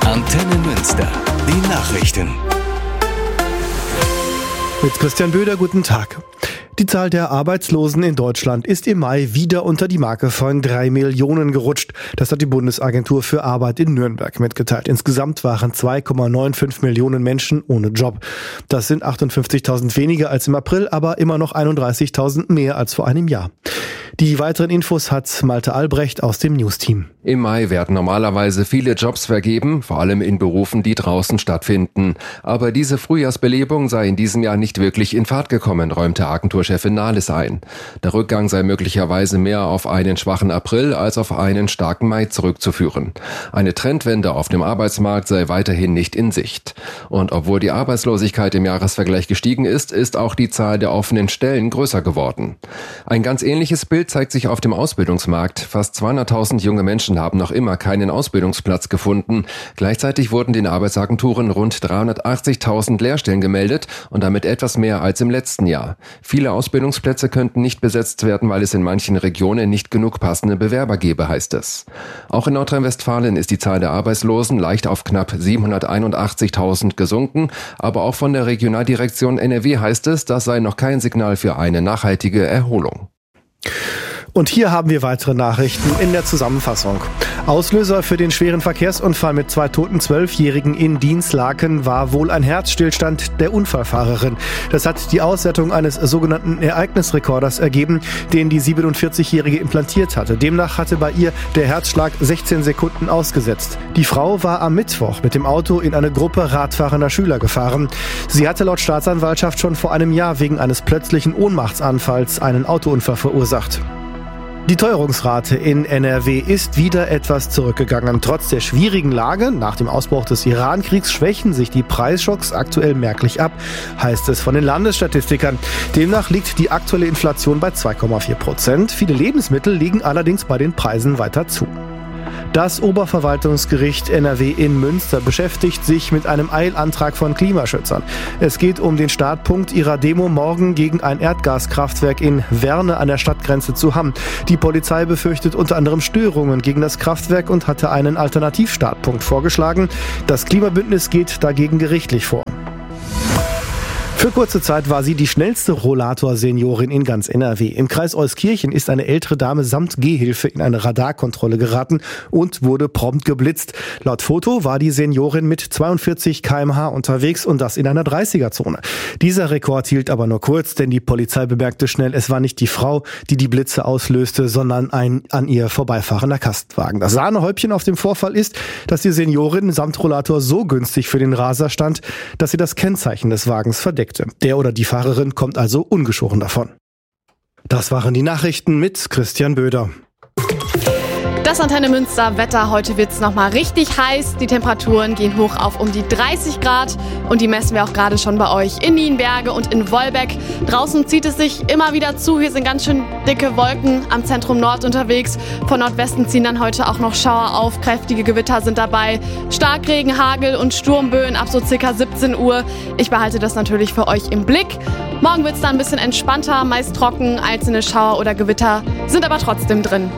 Antenne Münster. Die Nachrichten. Mit Christian Böder, guten Tag. Die Zahl der Arbeitslosen in Deutschland ist im Mai wieder unter die Marke von 3 Millionen gerutscht. Das hat die Bundesagentur für Arbeit in Nürnberg mitgeteilt. Insgesamt waren 2,95 Millionen Menschen ohne Job. Das sind 58.000 weniger als im April, aber immer noch 31.000 mehr als vor einem Jahr. Die weiteren Infos hat Malte Albrecht aus dem News-Team. Im Mai werden normalerweise viele Jobs vergeben, vor allem in Berufen, die draußen stattfinden. Aber diese Frühjahrsbelebung sei in diesem Jahr nicht wirklich in Fahrt gekommen, räumte Agenturchefin Nahles ein. Der Rückgang sei möglicherweise mehr auf einen schwachen April als auf einen starken Mai zurückzuführen. Eine Trendwende auf dem Arbeitsmarkt sei weiterhin nicht in Sicht. Und obwohl die Arbeitslosigkeit im Jahresvergleich gestiegen ist, ist auch die Zahl der offenen Stellen größer geworden. Ein ganz ähnliches Bild zeigt sich auf dem Ausbildungsmarkt. Fast 200.000 junge Menschen haben noch immer keinen Ausbildungsplatz gefunden. Gleichzeitig wurden den Arbeitsagenturen rund 380.000 Lehrstellen gemeldet und damit etwas mehr als im letzten Jahr. Viele Ausbildungsplätze könnten nicht besetzt werden, weil es in manchen Regionen nicht genug passende Bewerber gebe, heißt es. Auch in Nordrhein-Westfalen ist die Zahl der Arbeitslosen leicht auf knapp 781.000 gesunken, aber auch von der Regionaldirektion NRW heißt es, das sei noch kein Signal für eine nachhaltige Erholung. Und hier haben wir weitere Nachrichten in der Zusammenfassung. Auslöser für den schweren Verkehrsunfall mit 2 toten 12-Jährigen in Dinslaken war wohl ein Herzstillstand der Unfallfahrerin. Das hat die Auswertung eines sogenannten Ereignisrekorders ergeben, den die 47-Jährige implantiert hatte. Demnach hatte bei ihr der Herzschlag 16 Sekunden ausgesetzt. Die Frau war am Mittwoch mit dem Auto in eine Gruppe radfahrender Schüler gefahren. Sie hatte laut Staatsanwaltschaft schon vor einem Jahr wegen eines plötzlichen Ohnmachtsanfalls einen Autounfall verursacht. Die Teuerungsrate in NRW ist wieder etwas zurückgegangen. Trotz der schwierigen Lage nach dem Ausbruch des Iran-Kriegs schwächen sich die Preisschocks aktuell merklich ab, heißt es von den Landesstatistikern. Demnach liegt die aktuelle Inflation bei 2,4%. Viele Lebensmittel liegen allerdings bei den Preisen weiter zu. Das Oberverwaltungsgericht NRW in Münster beschäftigt sich mit einem Eilantrag von Klimaschützern. Es geht um den Startpunkt ihrer Demo morgen gegen ein Erdgaskraftwerk in Werne an der Stadtgrenze zu Hamm. Die Polizei befürchtet unter anderem Störungen gegen das Kraftwerk und hatte einen Alternativstartpunkt vorgeschlagen. Das Klimabündnis geht dagegen gerichtlich vor. Für kurze Zeit war sie die schnellste Rollator-Seniorin in ganz NRW. Im Kreis Euskirchen ist eine ältere Dame samt Gehhilfe in eine Radarkontrolle geraten und wurde prompt geblitzt. Laut Foto war die Seniorin mit 42 km/h unterwegs und das in einer 30er-Zone. Dieser Rekord hielt aber nur kurz, denn die Polizei bemerkte schnell, es war nicht die Frau, die die Blitze auslöste, sondern ein an ihr vorbeifahrender Kastenwagen. Das Sahnehäubchen auf dem Vorfall ist, dass die Seniorin samt Rollator so günstig für den Raser stand, dass sie das Kennzeichen des Wagens verdeckt. Der oder die Fahrerin kommt also ungeschoren davon. Das waren die Nachrichten mit Christian Böder. Das Antenne Münster Wetter. Heute wird es nochmal richtig heiß. Die Temperaturen gehen hoch auf um die 30 Grad. Und die messen wir auch gerade schon bei euch in Nienberge und in Wolbeck. Draußen zieht es sich immer wieder zu. Hier sind ganz schön dicke Wolken am Zentrum Nord unterwegs. Von Nordwesten ziehen dann heute auch noch Schauer auf. Kräftige Gewitter sind dabei. Starkregen, Hagel und Sturmböen ab so circa 17 Uhr. Ich behalte das natürlich für euch im Blick. Morgen wird es dann ein bisschen entspannter, meist trocken. Einzelne Schauer oder Gewitter sind aber trotzdem drin.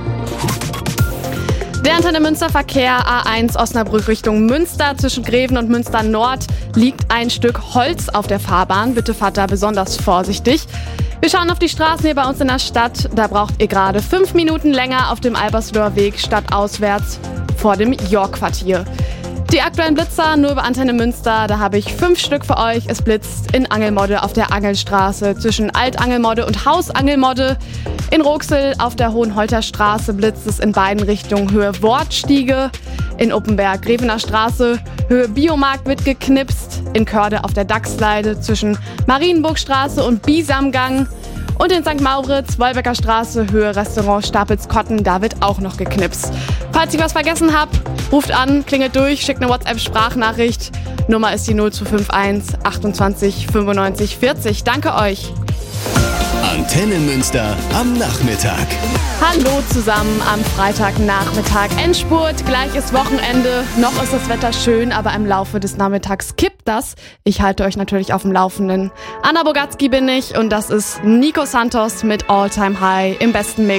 Der Antenne Münster Verkehr A1 Osnabrück Richtung Münster. Zwischen Greven und Münster Nord liegt ein Stück Holz auf der Fahrbahn. Bitte fahrt da besonders vorsichtig. Wir schauen auf die Straßen hier bei uns in der Stadt. Da braucht ihr gerade 5 Minuten länger auf dem Albersloher Weg stadtauswärts vor dem York-Quartier. Die aktuellen Blitzer nur über Antenne Münster, da habe ich 5 Stück für euch. Es blitzt in Angelmodde auf der Angelstraße zwischen Altangelmodde und Hausangelmodde. In Roxel auf der Hohenholter Straße blitzt es in beiden Richtungen Höhe Wortstiege. In Uppenberg, Grevener Straße, Höhe Biomarkt wird geknipst. In Körde auf der Dachsleide zwischen Marienburgstraße und Bisamgang. Und in St. Mauritz, Wolbecker Straße, Höhe Restaurant Stapelskotten, da wird auch noch geknipst. Falls ich was vergessen habe, ruft an, klingelt durch, schickt eine WhatsApp-Sprachnachricht. Nummer ist die 0251 28 95 40. Danke euch. Antenne Münster am Nachmittag. Hallo zusammen am Freitagnachmittag. Endspurt, gleich ist Wochenende. Noch ist das Wetter schön, aber im Laufe des Nachmittags kippt das. Ich halte euch natürlich auf dem Laufenden. Anna Bogatzki bin ich und das ist Nico Santos mit All Time High im besten Mix.